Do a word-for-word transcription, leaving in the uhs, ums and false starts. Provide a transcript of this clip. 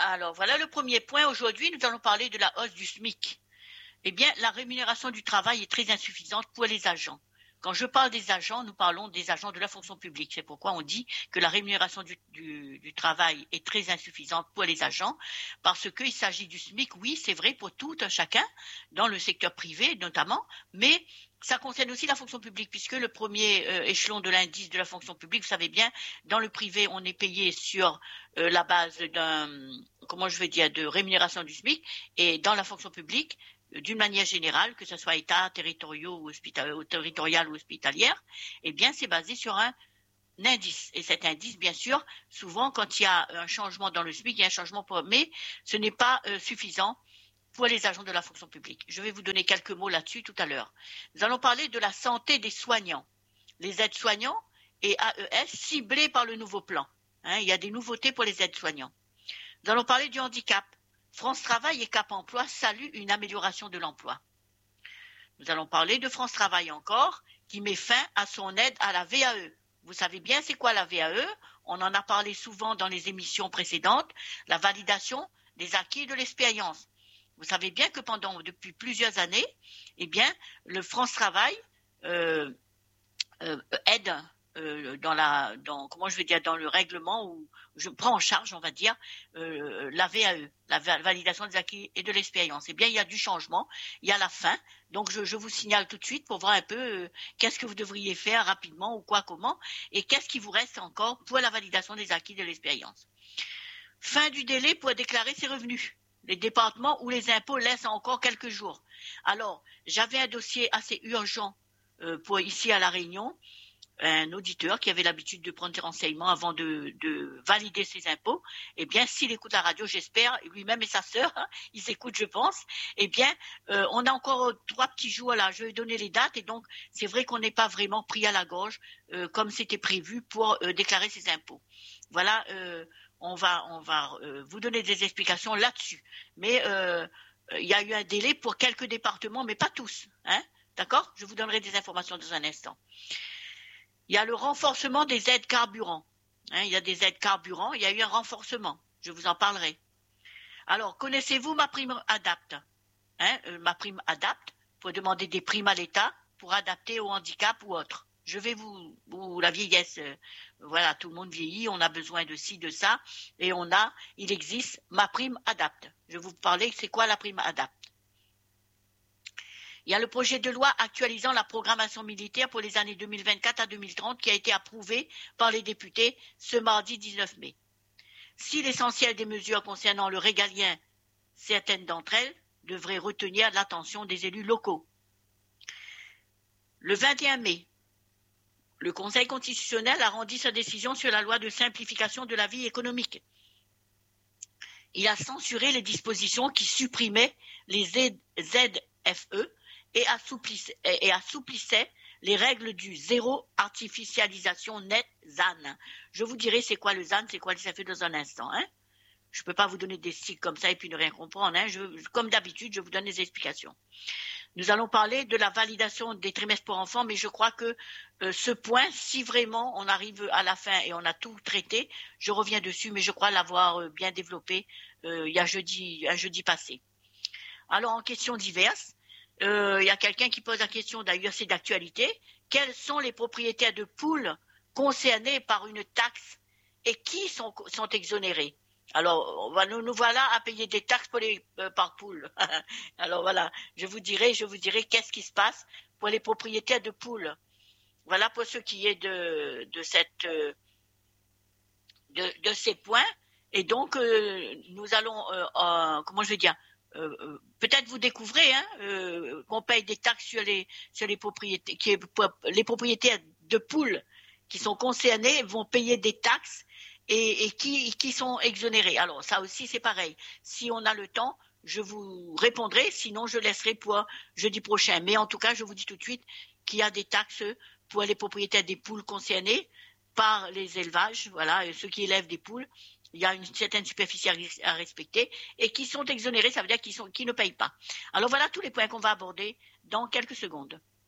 Alors, voilà le premier point. Aujourd'hui, nous allons parler de la hausse du SMIC. Eh bien, la rémunération du travail est très insuffisante pour les agents. Quand je parle des agents, nous parlons des agents de la fonction publique. C'est pourquoi on dit que la rémunération du, du, du travail est très insuffisante pour les agents, parce qu'il s'agit du SMIC, oui, c'est vrai pour tout un chacun, dans le secteur privé notamment, mais ça concerne aussi la fonction publique, puisque le premier euh, échelon de l'indice de la fonction publique, vous savez bien, dans le privé, on est payé sur euh, la base d'un, comment je veux dire, de rémunération du SMIC, et dans la fonction publique, d'une manière générale, que ce soit État, territoriaux ou hospital, territorial ou hospitalière, eh bien, c'est basé sur un indice. Et cet indice, bien sûr, souvent, quand il y a un changement dans le SMIC, il y a un changement pour, mais ce n'est pas euh, suffisant pour les agents de la fonction publique. Je vais vous donner quelques mots là-dessus tout à l'heure. Nous allons parler de la santé des soignants, les aides-soignants et A E S ciblés par le nouveau plan. Hein, il y a des nouveautés pour les aides-soignants. Nous allons parler du handicap. France Travail et Cap Emploi saluent une amélioration de l'emploi. Nous allons parler de France Travail encore, qui met fin à son aide à la V A E. Vous savez bien c'est quoi la V A E? On en a parlé souvent dans les émissions précédentes, la validation des acquis de l'expérience. Vous savez bien que pendant, depuis plusieurs années, eh bien, le France Travail euh, euh, aide euh, dans la, dans, comment je vais dire, dans le règlement où je prends en charge, on va dire, euh, la V A E, la validation des acquis et de l'expérience. Eh bien, il y a du changement, il y a la fin. Donc, je, je vous signale tout de suite pour voir un peu euh, qu'est-ce que vous devriez faire rapidement ou quoi, comment, et qu'est-ce qui vous reste encore pour la validation des acquis de l'expérience. Fin du délai pour déclarer ses revenus. Les départements ou les impôts laissent encore quelques jours. Alors, j'avais un dossier assez urgent euh, pour ici à La Réunion, un auditeur qui avait l'habitude de prendre des renseignements avant de, de valider ses impôts. Eh bien, s'il écoute la radio, j'espère, lui-même et sa sœur, hein, ils écoutent, je pense. Eh bien, euh, on a encore trois petits jours là. Je vais donner les dates et donc c'est vrai qu'on n'est pas vraiment pris à la gorge euh, comme c'était prévu pour euh, déclarer ses impôts. Voilà. Euh, On va, on va euh, vous donner des explications là-dessus. Mais euh, il y a eu un délai pour quelques départements, mais pas tous. Hein, d'accord ? Je vous donnerai des informations dans un instant. Il y a le renforcement des aides carburant. Hein, il y a des aides carburant, il y a eu un renforcement. Je vous en parlerai. Alors, connaissez-vous ma prime Adapt ? Hein, euh, ma prime Adapt, il faut demander des primes à l'État pour adapter au handicap ou autre. Je vais vous, vous la vieillesse, euh, voilà, tout le monde vieillit, on a besoin de ci, de ça, et on a, il existe ma prime Adapt. Je vais vous parler, c'est quoi la prime Adapt ? Il y a le projet de loi actualisant la programmation militaire pour les années deux mille vingt-quatre à deux mille trente qui a été approuvé par les députés ce mardi dix-neuf mai. Si l'essentiel des mesures concernant le régalien, certaines d'entre elles devraient retenir l'attention des élus locaux. Le vingt et un mai, le Conseil constitutionnel a rendu sa décision sur la loi de simplification de la vie économique. Il a censuré les dispositions qui supprimaient les Z F E et assouplissait, et assouplissait les règles du zéro artificialisation net Z A N. Je vous dirai c'est quoi le Z A N, c'est quoi le Z F E dans un instant. Hein. Je ne peux pas vous donner des cycles comme ça et puis ne rien comprendre. Hein. Je, comme d'habitude, je vous donne des explications. Nous allons parler de la validation des trimestres pour enfants, mais je crois que euh, ce point, si vraiment on arrive à la fin et on a tout traité, je reviens dessus, mais je crois l'avoir euh, bien développé euh, il y a jeudi, un jeudi passé. Alors, en questions diverses, euh, il y a quelqu'un qui pose la question, d'ailleurs c'est d'actualité, quels sont les propriétaires de poules concernés par une taxe et qui sont, sont exonérés ? Alors, nous, nous voilà à payer des taxes pour les, euh, par poule. Alors voilà, je vous dirai, je vous dirai qu'est-ce qui se passe pour les propriétaires de poules. Voilà pour ce qui est de, de cette, euh, de, de ces points. Et donc, euh, nous allons, euh, euh, comment je vais dire, euh, euh, peut-être vous découvrez hein, euh, qu'on paye des taxes sur les, sur les propriétés, qui est, les propriétaires de poules qui sont concernés vont payer des taxes. Et, et qui, qui sont exonérés. Alors ça aussi c'est pareil. Si on a le temps, je vous répondrai, sinon je laisserai pour jeudi prochain. Mais en tout cas, je vous dis tout de suite qu'il y a des taxes pour les propriétaires des poules concernés par les élevages, voilà, ceux qui élèvent des poules. Il y a une certaine superficie à respecter et qui sont exonérés, ça veut dire qu'ils sont, qu'ils ne payent pas. Alors voilà tous les points qu'on va aborder dans quelques secondes.